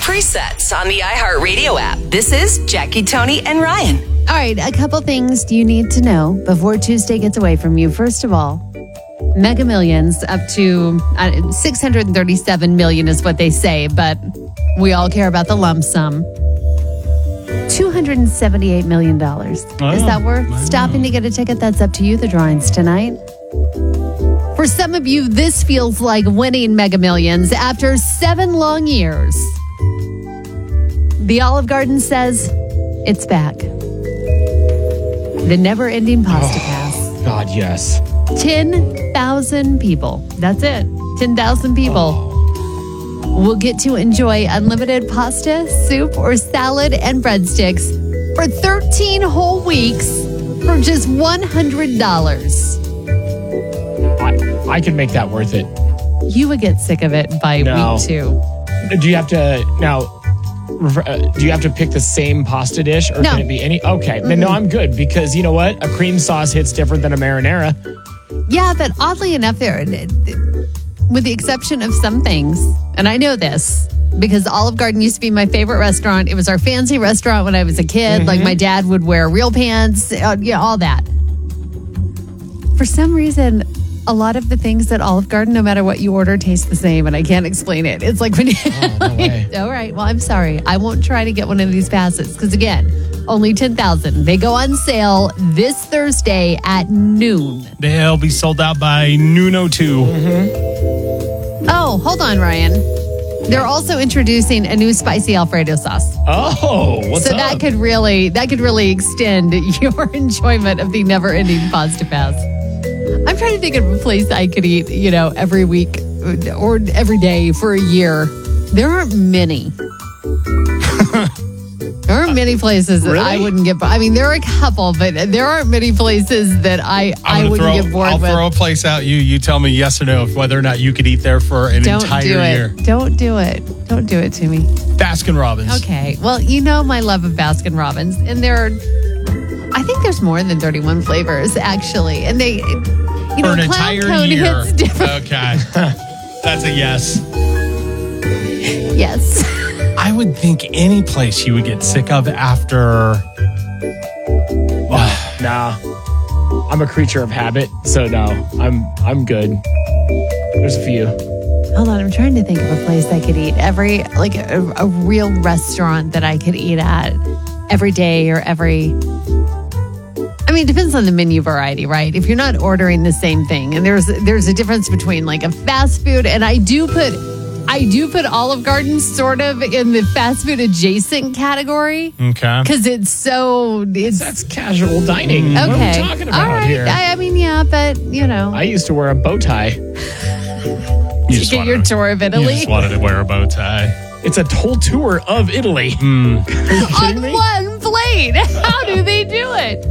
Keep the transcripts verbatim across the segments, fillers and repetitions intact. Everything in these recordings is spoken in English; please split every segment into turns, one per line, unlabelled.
presets on the iHeartRadio app. This is Jackie, Tony, and Ryan.
All right, a couple things you need to know before Tuesday gets away from you. First of all, Mega Millions up to uh, six hundred thirty-seven million is what they say, but we all care about the lump sum. two hundred seventy-eight million dollars.
Oh,
is that worth
wow.
stopping to get a ticket? That's up to you, the drawings tonight. For some of you, this feels like winning Mega Millions after seven long years. The Olive Garden says it's back. The never-ending pasta
Oh,
pass.
God, yes.
ten thousand people. That's it. ten thousand people
Oh.
will get to enjoy unlimited pasta, soup, or salad and breadsticks for thirteen whole weeks for just one hundred dollars.
I, I can make that worth it.
You would get sick of it by
No.
week two.
Do you have to now? Uh, do you have to pick the same pasta dish, or
No.
can it be any? Okay, then no, I'm good because you know what? A cream sauce hits different than a marinara.
Yeah, but oddly enough, there, with the exception of some things, and I know this because Olive Garden used to be my favorite restaurant. It was our fancy restaurant when I was a kid.
Mm-hmm.
Like my dad would wear real pants, uh, yeah, all that. For some reason, a lot of the things at Olive Garden, no matter what you order, taste the same, and I can't explain it. It's like when you...
Oh, no way.
All right, well, I'm sorry. I won't try to get one of these passes because, again, only ten thousand. They go on sale this Thursday at noon.
They'll be sold out by noon oh two.
Oh, hold on, Ryan. They're also introducing a new spicy Alfredo sauce.
Oh, what's
so
up?
that could really that could really extend your enjoyment of the never-ending pasta pass. I'm trying to think of a place I could eat, you know, every week or every day for a year. There aren't many. There aren't many places that I
Really?
wouldn't get. I mean, there are a couple, but there aren't many places that I I
I'm gonna
wouldn't
throw,
get bored
I'll
with.
throw a place out. You you tell me yes or no if whether or not you could eat there for an
Don't
entire
do it.
year.
Don't do it. Don't do it to me.
Baskin Robbins.
Okay. Well, you know my love of Baskin Robbins, and there are, I think there's more than thirty-one flavors actually, and they, you
For
know,
an
clown
entire
cone
year.
hits different.
Okay. That's a yes.
Yes.
I would think any place you would get sick of after.
Nah, I'm a creature of habit, so no, I'm I'm good. There's a few.
Hold on, I'm trying to think of a place I could eat every, like a, a real restaurant that I could eat at every day or every. I mean, it depends on the menu variety, right? If you're not ordering the same thing, and there's there's a difference between like a fast food, and I do put I do put Olive Garden sort of in the fast food adjacent category
Okay.
because it's so it's
That's casual dining.
okay.
What are we talking about
All right,
here?
I, I mean, yeah, but you know,
I used to wear a bow tie.
You
to get your tour of
You
Italy
just wanted to wear a bow tie.
It's a whole tour of Italy. Are you
on
kidding me?
one plate. How do they do it?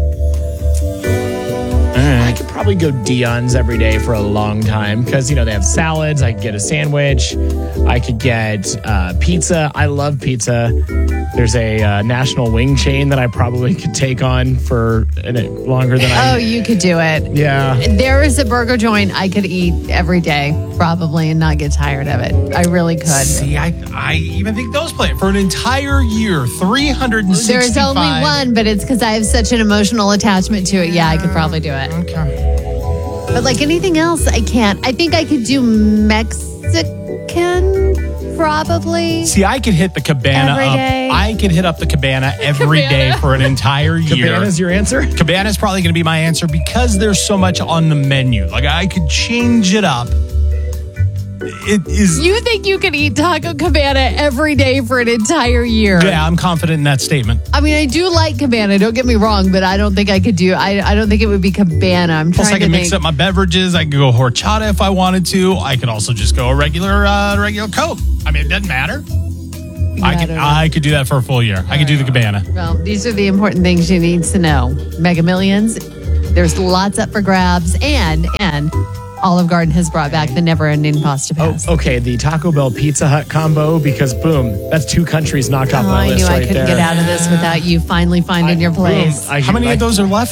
I could probably go Dion's every day for a long time because, you know, they have salads. I could get a sandwich. I could get uh, pizza. I love pizza. There's a uh, national wing chain that I probably could take on for uh, longer than I...
Oh, you could do it.
Yeah.
There is a burger joint I could eat every day, probably, and not get tired of it. I really could.
See, I I even think those play for an entire year, three hundred sixty-five.
There's only one, but it's because I have such an emotional attachment to it. Yeah, I could probably do it.
Okay.
But like anything else, I can't. I think I could do Mexican, probably.
See, I could hit the cabana
Every
up.
day.
I could hit up the cabana every day
Cabana.
for an entire year.
Cabana's your answer?
Cabana's probably going to be my answer because there's so much on the menu. Like I could change it up. It is.
You think you could eat Taco Cabana every day for an entire year?
Yeah, I'm confident in that statement.
I mean, I do like Cabana. Don't get me wrong, but I don't think I could do. I I don't think it would be Cabana. I'm
Plus,
trying
I can
to
mix
think.
up my beverages. I could go horchata if I wanted to. I could also just go a regular, uh, regular Coke. I mean, it doesn't matter.
Yeah,
I
I
could,
don't know.
I could do that for a full year. I could do the cabana.
Well, these are the important things you need to know. Mega Millions. There's lots up for grabs, and and Olive Garden has brought back the never-ending pasta
Oh,
pass.
okay. The Taco Bell Pizza Hut combo, because boom, that's two countries knocked off
Oh,
my
I
list
knew
right
I couldn't
there.
get out of this without you finally finding
I-
your place.
boom, I
How
can-
many
I-
of those are left, though?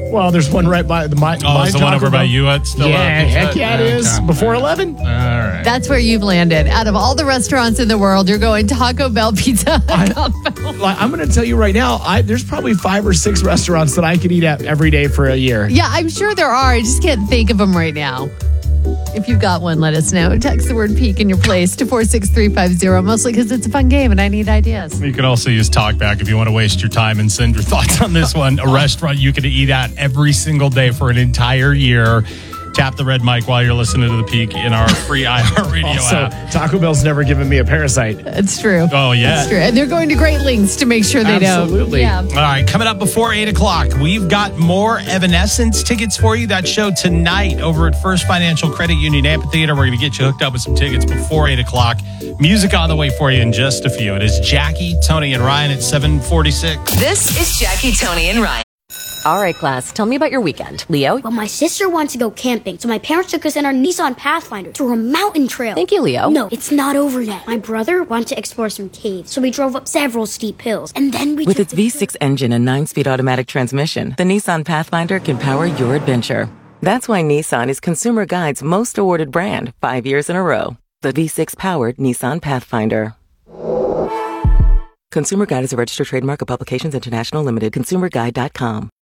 Well, there's one right by the my.
Oh,
my
is the one
Taco
over by
Bell.
you at still?
Yeah,
up?
heck yeah, it is.
Okay.
Before eleven.
All right.
That's where you've landed. Out of all the restaurants in the world, you're going Taco Bell, Pizza.
I, like, I'm going to tell you right now, I, there's probably five or six restaurants that I could eat at every day for a year.
Yeah, I'm sure there are. I just can't think of them right now. If you've got one, let us know. Text the word peak in your place to four six three five zero, mostly because it's a fun game and I need ideas.
You can also use TalkBack if you want to waste your time and send your thoughts on this one. A restaurant you could eat at every single day for an entire year. Tap the red mic while you're listening to the Peak in our free iHeartRadio
Also,
app.
Taco Bell's never given me a parasite.
It's true.
Oh, yeah.
It's true. And they're going to great lengths to make sure they don't.
Absolutely.
Yeah.
All right, coming up before eight o'clock, we've got more Evanescence tickets for you. That show tonight over at First Financial Credit Union Amphitheater. We're going to get you hooked up with some tickets before eight o'clock. Music on the way for you in just a few. It is Jackie, Tony, and Ryan at seven forty-six.
This is Jackie, Tony, and Ryan.
All right, class, tell me about your weekend. Leo?
Well, my sister wants to go camping, so my parents took us in our Nissan Pathfinder to a mountain trail.
Thank you, Leo.
No, it's not over yet. My brother wanted to explore some caves, so we drove up several steep hills, and then we
With
took
its
the
V six engine and nine-speed automatic transmission, the Nissan Pathfinder can power your adventure. That's why Nissan is Consumer Guide's most awarded brand five years in a row. The V six-powered Nissan Pathfinder. Consumer Guide is a registered trademark of Publications International Limited. consumer guide dot com.